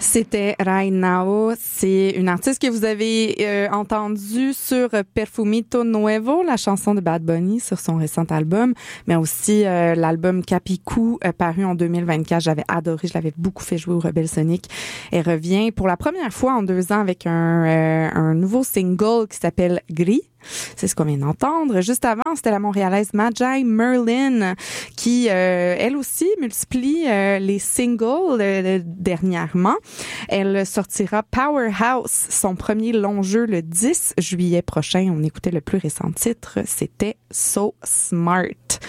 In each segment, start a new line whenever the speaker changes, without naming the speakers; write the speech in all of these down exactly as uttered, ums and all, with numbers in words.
C'était Right Now. C'est une artiste que vous avez euh, entendue sur Perfumito Nuevo, la chanson de Bad Bunny sur son récent album, mais aussi euh, l'album Capicu euh, paru en deux mille vingt-quatre. J'avais adoré, je l'avais beaucoup fait jouer au Rebelle Sonic. Elle revient pour la première fois en deux ans avec un, euh, un nouveau single qui s'appelle Gris. C'est ce qu'on vient d'entendre. Juste avant, c'était la Montréalaise Magi Merlin qui, euh, elle aussi, multiplie euh, les singles euh, dernièrement. Elle sortira Powerhouse, son premier long jeu, le dix juillet prochain. On écoutait le plus récent titre, c'était So Smart.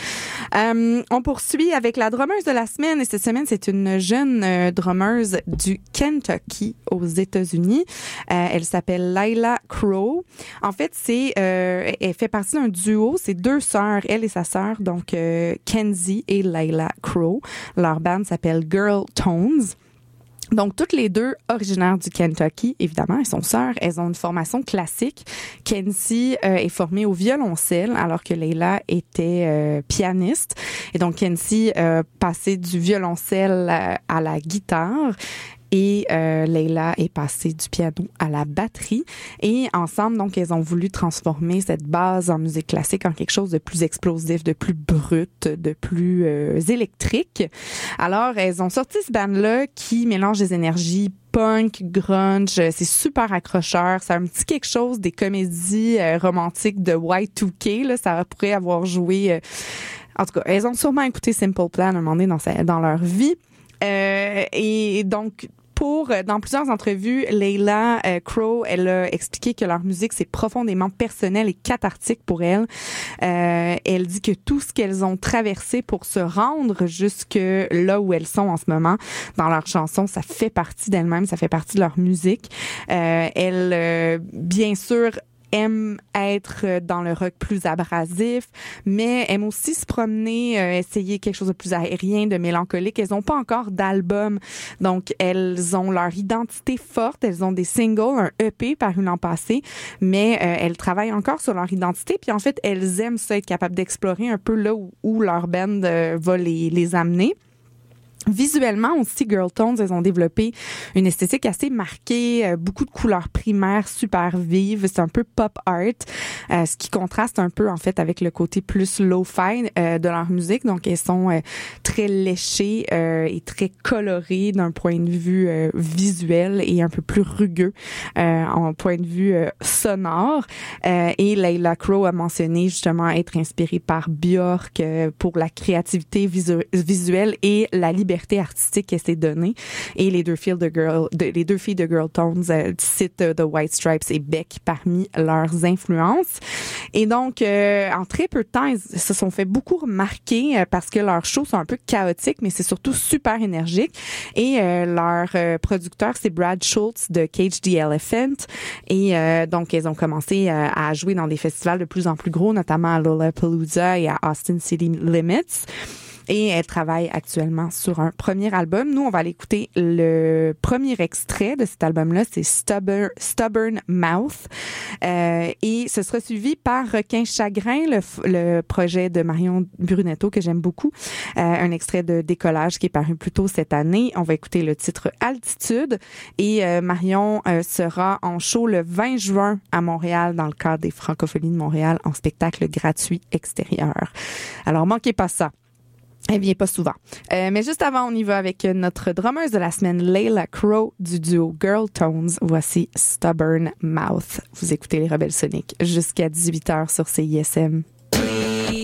Euh, on poursuit avec la drummeuse de la semaine et cette semaine, c'est une jeune euh, drummeuse du Kentucky aux États-Unis. Euh, elle s'appelle Layla Crow. En fait, c'est euh, elle fait partie d'un duo. C'est deux sœurs, elle et sa sœur, donc euh, Kenzie et Layla Crow. Leur band s'appelle Girl Tones. Donc, toutes les deux originaires du Kentucky, évidemment, elles sont sœurs. Elles ont une formation classique. Kenzie euh, est formée au violoncelle, alors que Layla était euh, pianiste. Et donc, Kenzie euh, passait du violoncelle à, à la guitare. Et euh, Layla est passée du piano à la batterie. Et ensemble, donc, elles ont voulu transformer cette base en musique classique en quelque chose de plus explosif, de plus brut, de plus euh, électrique. Alors, elles ont sorti ce band-là qui mélange des énergies punk, grunge, c'est super accrocheur. C'est un petit quelque chose des comédies euh, romantiques de Y deux K. Là, ça pourrait avoir joué... Euh, en tout cas, elles ont sûrement écouté Simple Plan à un moment donné dans, sa, dans leur vie. Euh, et donc... Pour, dans plusieurs entrevues, Layla euh, Crow, elle a expliqué que leur musique, c'est profondément personnel et cathartique pour elle. Euh, elle dit que tout ce qu'elles ont traversé pour se rendre jusque là où elles sont en ce moment, dans leurs chansons, ça fait partie d'elles-mêmes, ça fait partie de leur musique. Euh, elle, euh, bien sûr, aime être dans le rock plus abrasif, mais aime aussi se promener, euh, essayer quelque chose de plus aérien, de mélancolique. Elles n'ont pas encore d'album, donc elles ont leur identité forte. Elles ont des singles, un E P paru l'an passé, mais euh, elles travaillent encore sur leur identité. Puis en fait, elles aiment ça, être capables d'explorer un peu là où, où leur band euh, va les, les amener. Visuellement aussi, Girl Tones, elles ont développé une esthétique assez marquée, euh, beaucoup de couleurs primaires super vives, c'est un peu pop art, euh, ce qui contraste un peu en fait avec le côté plus lo-fi euh, de leur musique. Donc elles sont euh, très léchées euh, et très colorées d'un point de vue euh, visuel et un peu plus rugueux euh, en point de vue euh, sonore. Euh, et Layla Crow a mentionné justement être inspirée par Björk euh, pour la créativité visu- visuelle et la liberté artistique qu'elle s'est donnée. Et les deux filles de Girl, de, les deux filles de Girl Tones euh, citent euh, The White Stripes et Beck parmi leurs influences. Et donc, euh, en très peu de temps, ils se sont fait beaucoup remarquer euh, parce que leurs shows sont un peu chaotiques, mais c'est surtout super énergique. Et euh, leur euh, producteur, c'est Brad Schultz de Cage the Elephant. Et euh, donc, ils ont commencé euh, à jouer dans des festivals de plus en plus gros, notamment à Lollapalooza et à Austin City Limits. Et elle travaille actuellement sur un premier album. Nous, on va aller écouter le premier extrait de cet album-là. C'est Stubborn, Stubborn Mouth. Euh, et ce sera suivi par Requin Chagrin, le, le projet de Marion Brunetto que j'aime beaucoup. Euh, un extrait de Décollage qui est paru plus tôt cette année. On va écouter le titre Altitude. Et euh, Marion euh, sera en show le vingt juin à Montréal dans le cadre des Francophonies de Montréal en spectacle gratuit extérieur. Alors, manquez pas ça. Elle vient pas souvent. Euh, mais juste avant, on y va avec notre drummeuse de la semaine, Layla Crow du duo Girl Tones. Voici Stubborn Mouth. Vous écoutez les Rebelles Soniques jusqu'à dix-huit heures sur C I S M.